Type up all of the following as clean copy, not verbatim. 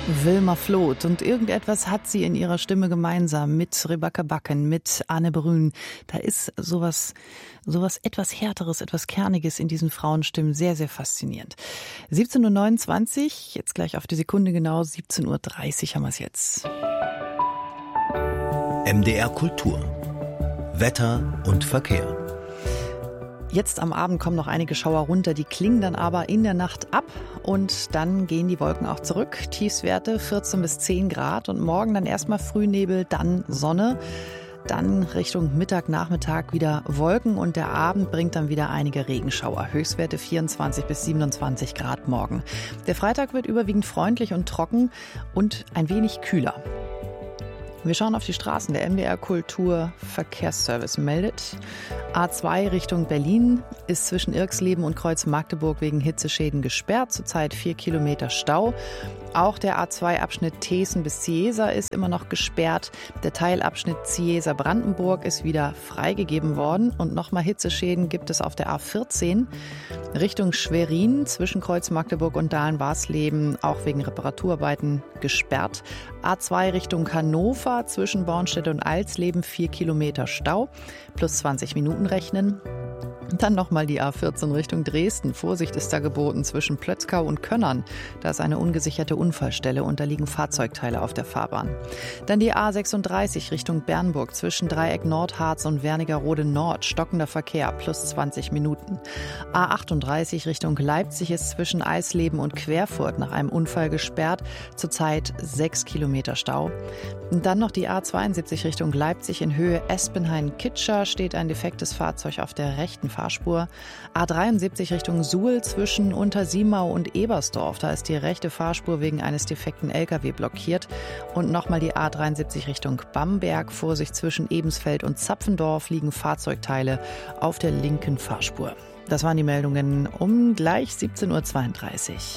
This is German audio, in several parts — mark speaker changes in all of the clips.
Speaker 1: Wilma Floth, und irgendetwas hat sie in ihrer Stimme gemeinsam mit Rebecca Bakken, mit Anne Brün. Da ist sowas etwas Härteres, etwas Kerniges in diesen Frauenstimmen, sehr, sehr faszinierend. 17:29 Uhr, jetzt gleich auf die Sekunde genau, 17:30 Uhr haben wir es jetzt.
Speaker 2: MDR Kultur. Wetter und Verkehr.
Speaker 1: Jetzt am Abend kommen noch einige Schauer runter, die klingen dann aber in der Nacht ab und dann gehen die Wolken auch zurück. Tiefstwerte 14 bis 10 Grad und morgen dann erstmal Frühnebel, dann Sonne. Dann Richtung Mittag, Nachmittag wieder Wolken und der Abend bringt dann wieder einige Regenschauer. Höchstwerte 24 bis 27 Grad morgen. Der Freitag wird überwiegend freundlich und trocken und ein wenig kühler. Wir schauen auf die Straßen. Der MDR Kultur Verkehrsservice meldet: A2 Richtung Berlin ist zwischen Irxleben und Kreuz Magdeburg wegen Hitzeschäden gesperrt. Zurzeit 4 Kilometer Stau. Auch der A2-Abschnitt Thesen bis Ziesa ist immer noch gesperrt. Der Teilabschnitt Ziesa-Brandenburg ist wieder freigegeben worden. Und nochmal Hitzeschäden gibt es auf der A14 Richtung Schwerin zwischen Kreuz Magdeburg und Dahlen-Barsleben, auch wegen Reparaturarbeiten gesperrt. A2 Richtung Hannover zwischen Bornstedt und Alsleben 4 Kilometer Stau, plus 20 Minuten rechnen. Dann nochmal die A14 Richtung Dresden. Vorsicht ist da geboten zwischen Plötzkau und Könnern. Da ist eine ungesicherte Unfallstelle und da liegen Fahrzeugteile auf der Fahrbahn. Dann die A36 Richtung Bernburg zwischen Dreieck Nordharz und Wernigerode Nord. Stockender Verkehr, plus 20 Minuten. A38 Richtung Leipzig ist zwischen Eisleben und Querfurt nach einem Unfall gesperrt. Zurzeit 6 Kilometer Stau. Und dann noch die A72 Richtung Leipzig in Höhe Espenhain-Kitscher steht ein defektes Fahrzeug auf der rechten Fahrspur. A73 Richtung Suhl zwischen Untersiemau und Ebersdorf. Da ist die rechte Fahrspur wegen eines defekten LKW blockiert. Und nochmal die A73 Richtung Bamberg. Vorsicht zwischen Ebensfeld und Zapfendorf liegen Fahrzeugteile auf der linken Fahrspur. Das waren die Meldungen um gleich 17:32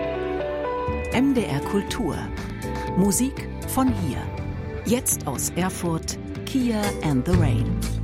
Speaker 1: Uhr.
Speaker 3: MDR Kultur. Musik von hier. Jetzt aus Erfurt, Kia and the Rain.